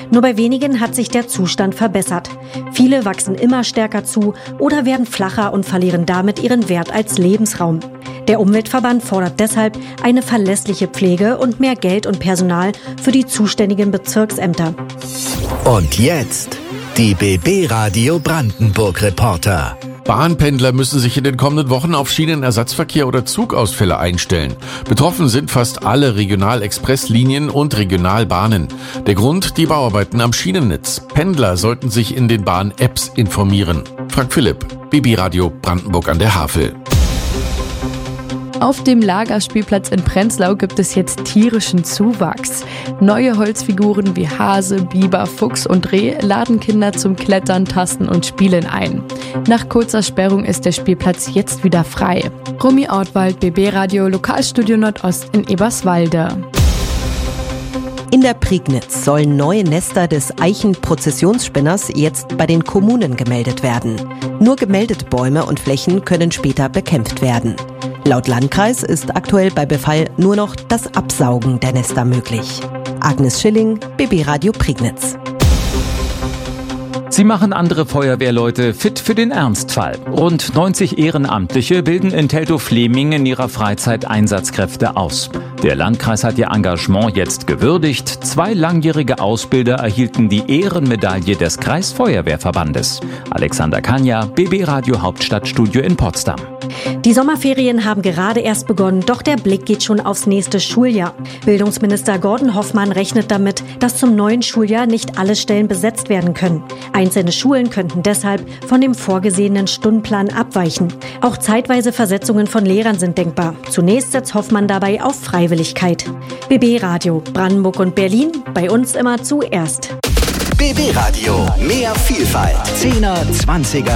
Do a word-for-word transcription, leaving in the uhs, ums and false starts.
Nur bei wenigen hat sich der Zustand verbessert. Viele wachsen immer stärker zu oder werden flacher und verlieren damit ihren Wert als Lebensraum. Der Umweltverband fordert deshalb eine verlässliche Pflege und mehr Geld und Personal für die zuständigen Bezirksämter. Und jetzt die B B-Radio Brandenburg-Reporter. Bahnpendler müssen sich in den kommenden Wochen auf Schienenersatzverkehr oder Zugausfälle einstellen. Betroffen sind fast alle Regional-Express-Linien und Regionalbahnen. Der Grund, die Bauarbeiten am Schienennetz. Pendler sollten sich in den Bahn-Apps informieren. Frank Philipp, B B-Radio Brandenburg an der Havel. Auf dem Lagerspielplatz in Prenzlau gibt es jetzt tierischen Zuwachs. Neue Holzfiguren wie Hase, Biber, Fuchs und Reh laden Kinder zum Klettern, Tasten und Spielen ein. Nach kurzer Sperrung ist der Spielplatz jetzt wieder frei. Romy Ortwald, B B-Radio, Lokalstudio Nordost in Eberswalde. In der Prignitz sollen neue Nester des Eichen-Prozessionsspinners jetzt bei den Kommunen gemeldet werden. Nur gemeldete Bäume und Flächen können später bekämpft werden. Laut Landkreis ist aktuell bei Befall nur noch das Absaugen der Nester möglich. Agnes Schilling, B B-Radio Prignitz. Sie machen andere Feuerwehrleute fit für den Ernstfall. Rund neunzig Ehrenamtliche bilden in Teltow-Fleming in ihrer Freizeit Einsatzkräfte aus. Der Landkreis hat ihr Engagement jetzt gewürdigt. Zwei langjährige Ausbilder erhielten die Ehrenmedaille des Kreisfeuerwehrverbandes. Alexander Kania, B B-Radio Hauptstadtstudio in Potsdam. Die Sommerferien haben gerade erst begonnen, doch der Blick geht schon aufs nächste Schuljahr. Bildungsminister Gordon Hoffmann rechnet damit, dass zum neuen Schuljahr nicht alle Stellen besetzt werden können. Einzelne Schulen könnten deshalb von dem vorgesehenen Stundenplan abweichen. Auch zeitweise Versetzungen von Lehrern sind denkbar. Zunächst setzt Hoffmann dabei auf Freiwilligkeit. B B-Radio Brandenburg und Berlin, bei uns immer zuerst. B B-Radio, mehr Vielfalt. Zehner, Zwanziger